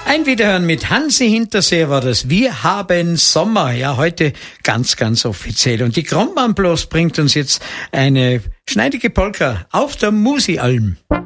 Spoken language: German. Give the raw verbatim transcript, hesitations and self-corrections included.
Ein Wiederhören mit Hansi Hinterseer war das. Wir haben Sommer. Ja, heute ganz, ganz offiziell. Und die Kronbahnblos bringt uns jetzt eine schneidige Polka auf der Musialm.